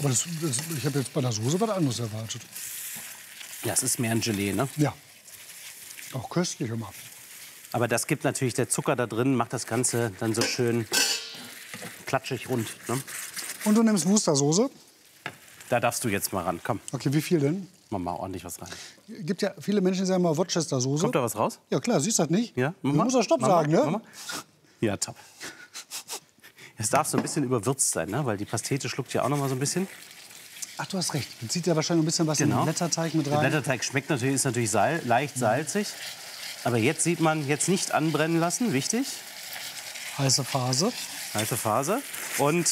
Aber ich habe jetzt bei der Soße was anderes erwartet. Ja, es ist mehr ein Gelee, ne? Ja. Auch köstlich immer. Aber das gibt natürlich der Zucker da drin, macht das Ganze dann so schön klatschig rund. Ne? Und du nimmst Wustersoße. Da darfst du jetzt mal ran. Komm, Okay, wie viel denn? mach mal ordentlich was rein. Gibt ja viele Menschen, die sagen mal Worcestersoße. Kommt da was raus? Ja klar, siehst du das nicht? Ja? Du musst doch Stopp sagen, ne? Ja, top. Es darf so ein bisschen überwürzt sein, ne? Weil die Pastete schluckt ja auch noch mal so ein bisschen. Ach, du hast recht. Dann zieht ja wahrscheinlich ein bisschen was in den Blätterteig mit Der rein. Blätterteig schmeckt natürlich, ist natürlich leicht salzig. Aber jetzt sieht man, jetzt nicht anbrennen lassen, wichtig. Heiße Phase. Heiße Phase. Und